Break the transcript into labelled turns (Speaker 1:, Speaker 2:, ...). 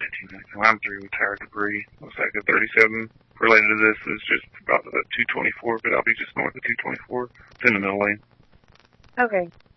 Speaker 1: I'm through with tire debris. Looks like a 37 related to this is just about the 224, but I'll be just north of 224. It's in the middle lane.
Speaker 2: Okay.